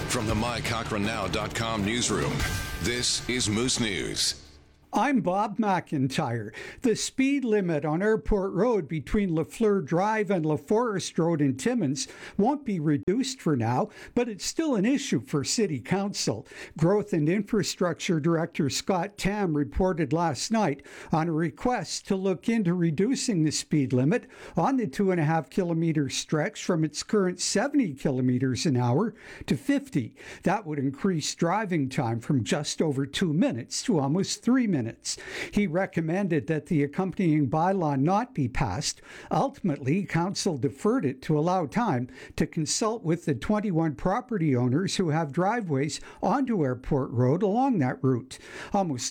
From the MyCochranNow.com newsroom, this is Moose News. I'm Bob McIntyre. The speed limit on Airport Road between Lafleur Drive and LaForest Road in Timmins won't be reduced for now, but it's still an issue for City Council. Growth and Infrastructure Director Scott Tam reported last night on a request to look into reducing the speed limit on the 2.5-kilometer stretch from its current 70 kilometers an hour to 50. That would increase driving time from just over 2 minutes to almost 3 minutes. He recommended that the accompanying bylaw not be passed. Ultimately, Council deferred it to allow time to consult with the 21 property owners who have driveways onto Airport Road along that route. Almost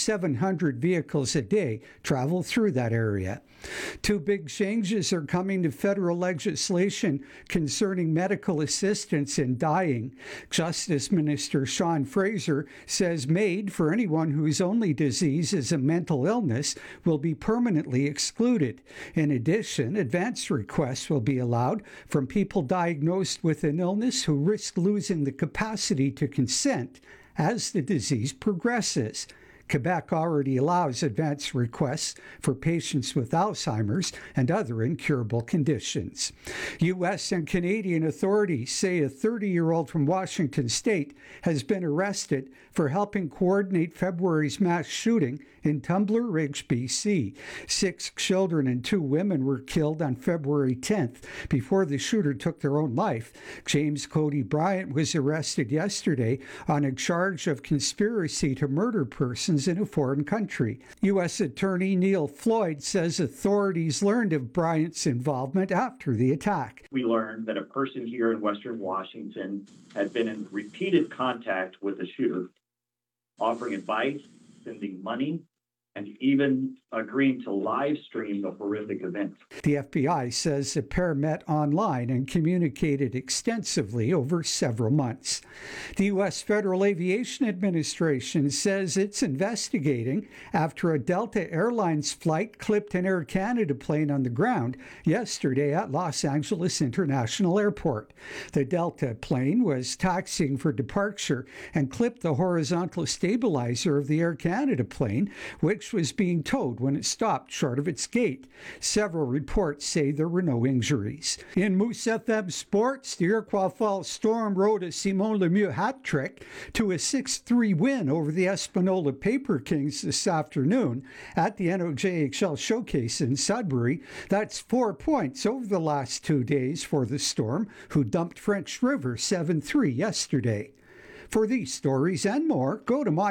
2,700 vehicles a day travel through that area. Two big changes are coming to federal legislation concerning medical assistance in dying. Justice Minister Sean Fraser says MAID for anyone whose only disease is a mental illness will be permanently excluded. In addition, advance requests will be allowed from people diagnosed with an illness who risk losing the capacity to consent as the disease progresses. Quebec already allows advance requests for patients with Alzheimer's and other incurable conditions. U.S. and Canadian authorities say a 30-year-old from Washington State has been arrested for helping coordinate February's mass shooting in Tumbler Ridge, BC. 6 children and 2 women were killed on February 10th before the shooter took their own life. James Cody Bryant was arrested yesterday on a charge of conspiracy to murder persons in a foreign country. U.S. Attorney Neil Floyd says authorities learned of Bryant's involvement after the attack. We learned that a person here in Western Washington had been in repeated contact with the shooter, offering advice, sending money, and even agreeing to live stream the horrific event. The FBI says the pair met online and communicated extensively over several months. The U.S. Federal Aviation Administration says it's investigating after a Delta Airlines flight clipped an Air Canada plane on the ground yesterday at Los Angeles International Airport. The Delta plane was taxiing for departure and clipped the horizontal stabilizer of the Air Canada plane, which was being towed when it stopped short of its gate. Several reports say there were no injuries. In Moose FM sports, the Iroquois Falls Storm rode a Simon Lemieux hat trick to a 6-3 win over the Espanola Paper Kings this afternoon at the NOJHL Showcase in Sudbury. That's 4 points over the last 2 days for the Storm, who dumped French River 7-3 yesterday. For these stories and more, go to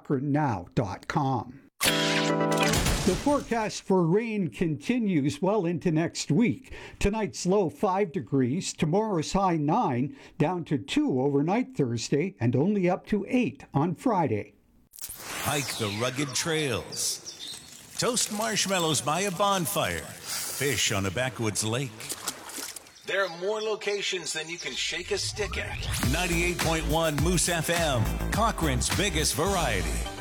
mycochrannow.com. The forecast for rain continues well into next week. Tonight's low 5 degrees, tomorrow's high 9, down to 2 overnight Thursday, and only up to 8 on Friday. Hike the rugged trails. Toast marshmallows by a bonfire. Fish on a backwoods lake. There are more locations than you can shake a stick at. 98.1 Moose FM, Cochran's biggest variety.